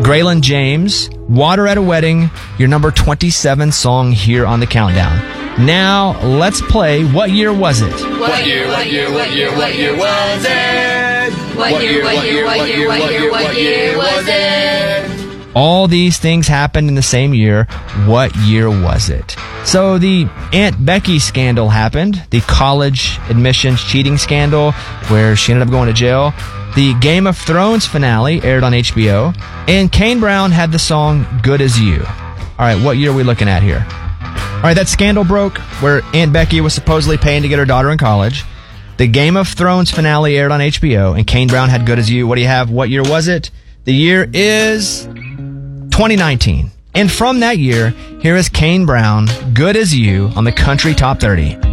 Graylin James, Water at a Wedding, your number 27 song here on the countdown. Now, let's play What Year Was It? What year was it? What year was it? All these things happened in the same year. What year was it? So the Aunt Becky scandal happened, the college admissions cheating scandal where she ended up going to jail. The Game of Thrones finale aired on HBO, and Kane Brown had the song Good As You. All right, what year are we looking at here? All right, that scandal broke where Aunt Becky was supposedly paying to get her daughter in college. The Game of Thrones finale aired on HBO, and Kane Brown had Good As You. What do you have? What year was it? The year is 2019. And from that year, here is Kane Brown, Good As You on the Country Top 30.